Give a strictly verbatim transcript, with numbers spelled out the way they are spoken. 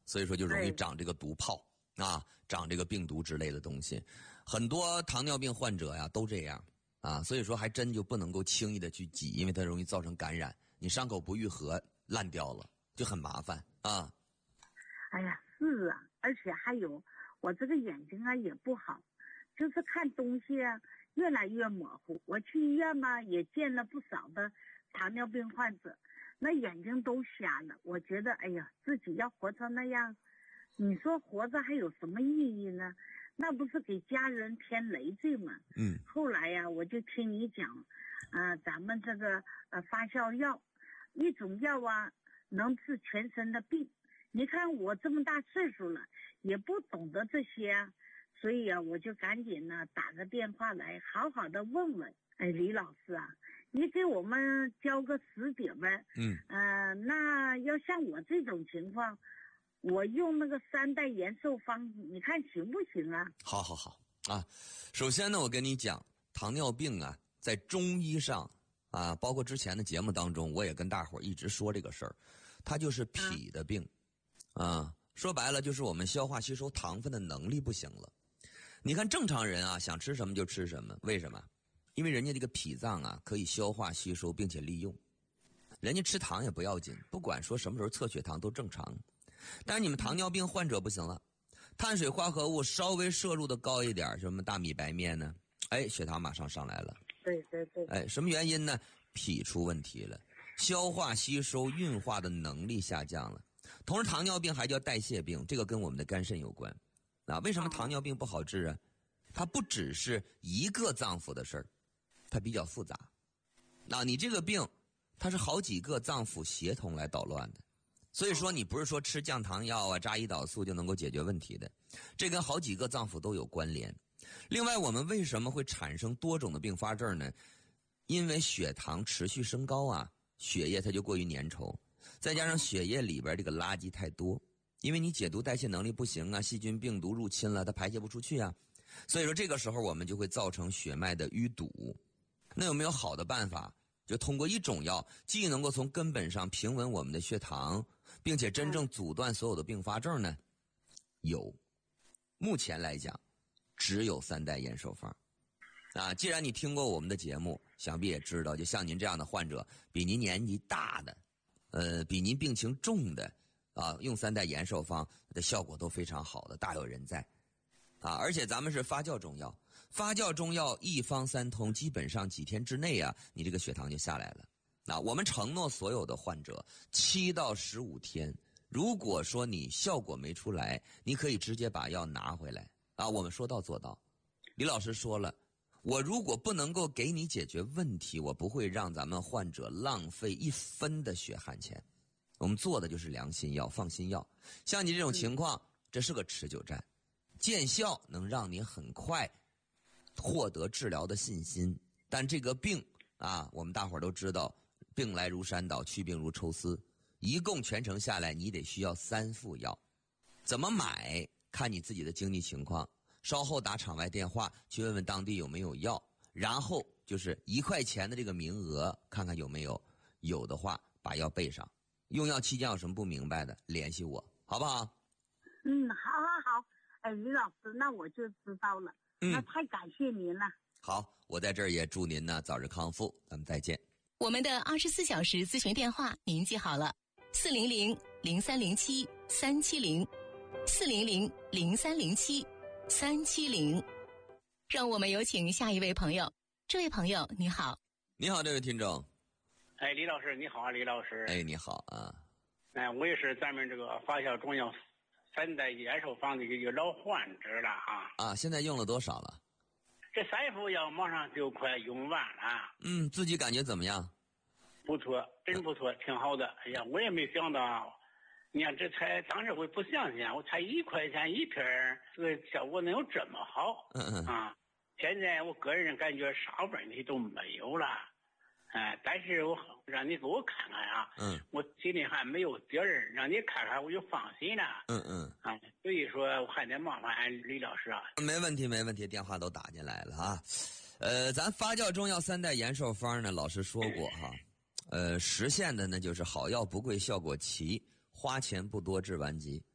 所以说就容易长这个毒泡啊，长这个病毒之类的东西。很多糖尿病患者呀都这样啊，所以说还真就不能够轻易的去挤，因为它容易造成感染，你伤口不愈合烂掉了就很麻烦啊。 哎呀，是啊，而且还有我这个眼睛啊也不好，就是看东西啊越来越模糊。我去医院嘛也见了不少的糖尿病患者，那眼睛都瞎了。我觉得哎呀，自己要活成那样，你说活着还有什么意义呢？那不是给家人添累赘吗？ 嗯。 后来呀、啊，我就听你讲，呃，咱们这个呃发酵药，一种药啊能治全身的病。你看我这么大岁数了，也不懂得这些啊，所以啊，我就赶紧呢打个电话来，好好的问问。哎，李老师啊，你给我们教个实底呗。 嗯。 呃，那要像我这种情况，我用那个三代延寿方，你看行不行啊？ 好好好啊，首先呢，我跟你讲，糖尿病啊，在中医上啊，包括之前的节目当中，我也跟大伙儿一直说这个事儿，它就是脾的病。啊，说白了就是我们消化吸收糖分的能力不行了。你看正常人啊，想吃什么就吃什么，为什么？因为人家这个脾脏啊可以消化吸收并且利用，人家吃糖也不要紧，不管说什么时候测血糖都正常。但是你们糖尿病患者不行了，碳水化合物稍微摄入的高一点，什么大米白面呢，哎，血糖马上上来了。 对对对。 哎，什么原因呢？脾出问题了，消化吸收运化的能力下降了。同时糖尿病还叫代谢病，这个跟我们的肝肾有关啊。为什么糖尿病不好治啊？它不只是一个脏腑的事儿，它比较复杂。那你这个病它是好几个脏腑协同来捣乱的，所以说你不是说吃降糖药啊扎胰岛素就能够解决问题的，这跟好几个脏腑都有关联。另外我们为什么会产生多种的并发症呢？因为血糖持续升高啊，血液它就过于粘稠，再加上血液里边这个垃圾太多，因为你解毒代谢能力不行啊，细菌病毒入侵了，它排泄不出去啊，所以说这个时候我们就会造成血脉的淤堵。那有没有好的办法？就通过一种药，既能够从根本上平稳我们的血糖，并且真正阻断所有的并发症呢？有，目前来讲，只有三代延寿方。啊，既然你听过我们的节目，想必也知道，就像您这样的患者，比您年纪大的，呃，比您病情重的，啊，用三代延寿方的效果都非常好的，大有人在。啊，而且咱们是发酵中药，发酵中药一方三通，基本上几天之内啊，你这个血糖就下来了。那我们承诺所有的患者，七到十五天，如果说你效果没出来，你可以直接把药拿回来啊，我们说到做到。李老师说了，我如果不能够给你解决问题，我不会让咱们患者浪费一分的血汗钱。我们做的就是良心药、放心药。像你这种情况，这是个持久战。见效能让你很快获得治疗的信心，但这个病啊，我们大伙儿都知道，病来如山倒，去病如抽丝，一共全程下来你得需要三副药。怎么买看你自己的经济情况，稍后打场外电话去问问当地有没有药，然后就是一块钱的这个名额看看有没有，有的话把药备上。用药期间有什么不明白的联系我，好不好？ 嗯，好好好。哎，李老师，那我就知道了。 嗯， 那太感谢您了。 好，我在这儿也祝您呢早日康复，咱们再见。 我们的二十四小时咨询电话您记好了，四零零零三零七三七零，四零零零三零七三七零。让我们有请下一位朋友。这位朋友你好。 你好，这位听众。 哎，李老师你好啊，李老师。 哎，你好啊。 哎，我也是咱们这个发酵中药三代延寿方的一个老患者了啊。 啊，现在用了多少了？ 这三副药马上就快用完了。 嗯，自己感觉怎么样？ 不错，真不错，挺好的。哎呀，我也没想到，你看这才当时我不相信，我才一块钱一片，这个效果能有这么好。 嗯嗯啊，现在我个人感觉啥问题都没有了。哎，但是我让你给我看看啊， 嗯， 我心里还没有底儿，让你看看我就放心了。 嗯嗯， 啊，所以说我还得麻烦俺李老师啊。 没问题没问题，电话都打进来了啊。呃，咱发酵中药三代延寿方呢，老师说过哈，呃，实现的呢就是好药不贵，效果齐，花钱不多，治顽疾。